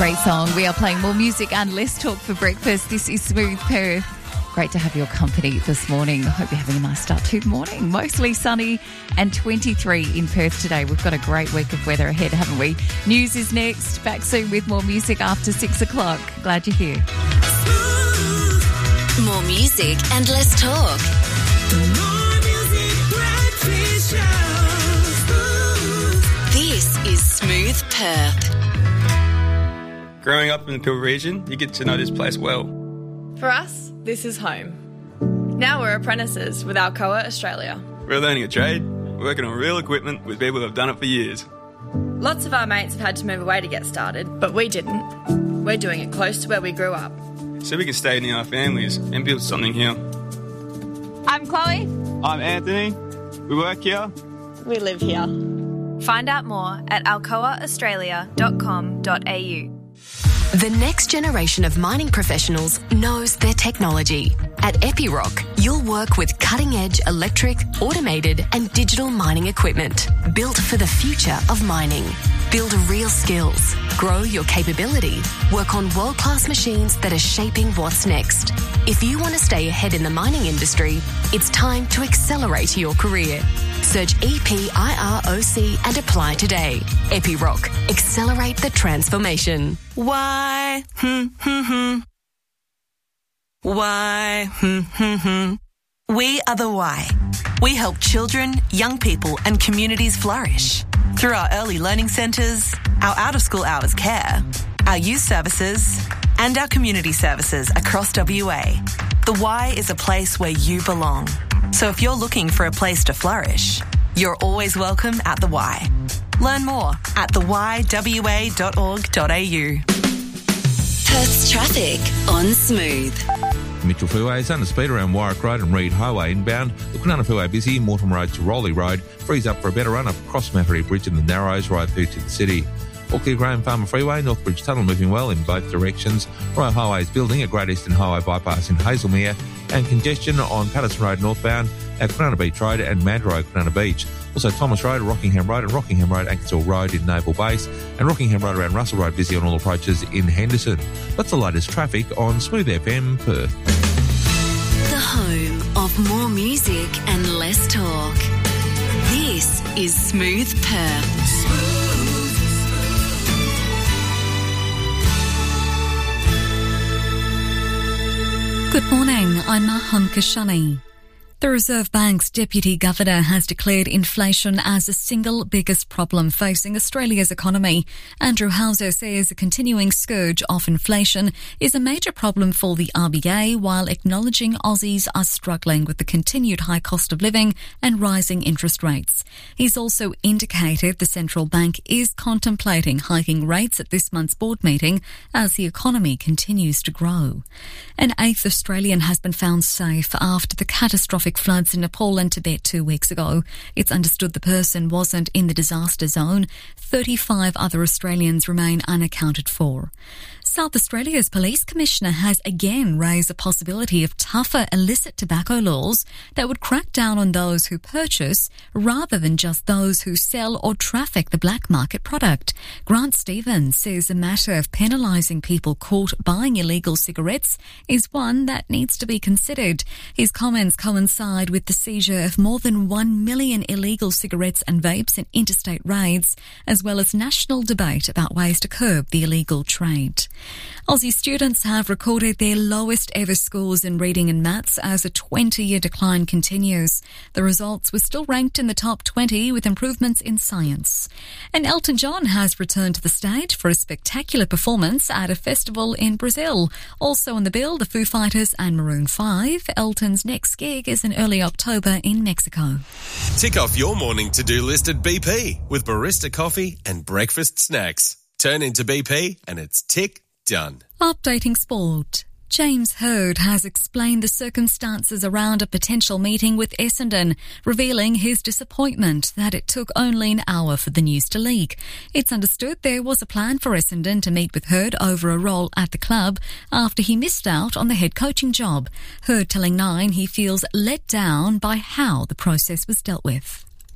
Great song. We are playing more music and less talk for breakfast. This is Smooth Perth. Great to have your company this morning. I hope you're having a nice start to the morning. Mostly sunny and 23 in Perth today. We've got a great week of weather ahead, haven't we? News is next. Back soon with more music after 6 o'clock. Glad you're here. More music and less talk. More music, breakfast show. This is Smooth Perth. Growing up in the Pilbara region, you get to know this place well. For us, this is home. Now we're apprentices with Alcoa Australia. We're learning a trade, working on real equipment with people that have done it for years. Lots of our mates have had to move away to get started, but we didn't. We're doing it close to where we grew up. So we can stay near our families and build something here. I'm Chloe. I'm Anthony. We work here. We live here. Find out more at alcoaaustralia.com.au. The next generation of mining professionals knows their technology. At Epiroc, you'll work with cutting-edge electric, automated and digital mining equipment built for the future of mining. Build real skills, grow your capability, work on world-class machines that are shaping what's next. If you want to stay ahead in the mining industry, it's time to accelerate your career. Search EPIROC and apply today. Epiroc, accelerate the transformation. Why? Why? We are the Why. We help children, young people and communities flourish through our early learning centres, our out-of-school hours care, our youth services and our community services across WA. The Y is a place where you belong. So if you're looking for a place to flourish, you're always welcome at the Y. Learn more at theYWA.org.au. Perth's traffic on Smooth. Mitchell Freeway is under speed around Warwick Road and Reed Highway inbound. The Kwinana Freeway busy, Mortimer Road to Rowley Road. Frees up for a better run up across Mattery Bridge and the Narrows right through to the city. Auckland Graham Farmer Freeway, Northbridge Tunnel moving well in both directions. Royal Highway is building a Great Eastern Highway bypass in Hazelmere and congestion on Patterson Road northbound at Kwinana Beach Road and Mandurah Kwinana Beach. Also Thomas Road, Rockingham Road and Rockingham Road, Ankersville Road in Naval Base and Rockingham Road around Russell Road busy on all approaches in Henderson. That's the latest traffic on Smooth FM Perth. The home of more music and less talk. This is Smooth Perth. Good morning, I'm Maham Kashani. The Reserve Bank's Deputy Governor has declared inflation as the single biggest problem facing Australia's economy. Andrew Hauser says a continuing scourge of inflation is a major problem for the RBA, while acknowledging Aussies are struggling with the continued high cost of living and rising interest rates. He's also indicated the central bank is contemplating hiking rates at this month's board meeting as the economy continues to grow. An eighth Australian has been found safe after the catastrophic floods in Nepal and Tibet 2 weeks ago. It's understood the person wasn't in the disaster zone. 35 other Australians remain unaccounted for. South Australia's Police Commissioner has again raised the possibility of tougher illicit tobacco laws that would crack down on those who purchase rather than just those who sell or traffic the black market product. Grant Stevens says the matter of penalising people caught buying illegal cigarettes is one that needs to be considered. His comments coincide with the seizure of more than 1 million illegal cigarettes and vapes in interstate raids, as well as national debate about ways to curb the illegal trade. Aussie students have recorded their lowest ever scores in reading and maths as a 20-year decline continues. The results were still ranked in the top 20 with improvements in science. And Elton John has returned to the stage for a spectacular performance at a festival in Brazil. Also on the bill, the Foo Fighters and Maroon 5. Elton's next gig is in early October in Mexico. Tick off your morning to-do list at BP with barista coffee and breakfast snacks. Turn into BP and it's tick done. Updating sport. James Hird has explained the circumstances around a potential meeting with Essendon, revealing his disappointment that it took only an hour for the news to leak. It's understood there was a plan for Essendon to meet with Hird over a role at the club after he missed out on the head coaching job. Hird telling Nine he feels let down by how the process was dealt with.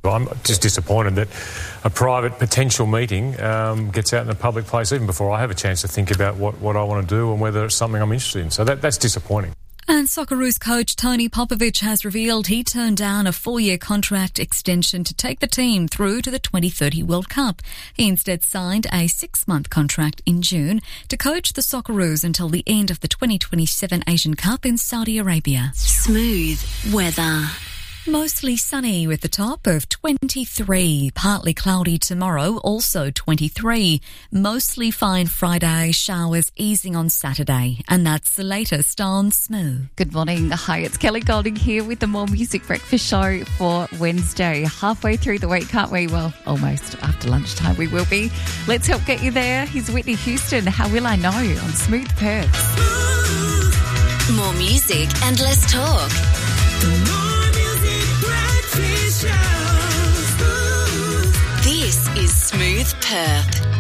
I'm just disappointed that a private potential meeting gets out in a public place even before I have a chance to think about what I want to do and whether it's something I'm interested in. So that's disappointing. And Socceroos coach Tony Popovic has revealed he turned down a 4-year contract extension to take the team through to the 2030 World Cup. He instead signed a 6-month contract in June to coach the Socceroos until the end of the 2027 Asian Cup in Saudi Arabia. Smooth weather. Mostly sunny with a top of 23. Partly cloudy tomorrow, also 23. Mostly fine Friday, showers easing on Saturday. And that's the latest on Smooth. Good morning. Hi, it's Kelly Golding here with the More Music Breakfast Show for Wednesday. Halfway through the week, can't we? Well, almost. After lunchtime we will be. Let's help get you there. Here's Whitney Houston, How Will I Know, on Smooth Perth. More music and less talk. This is Smooth Perth.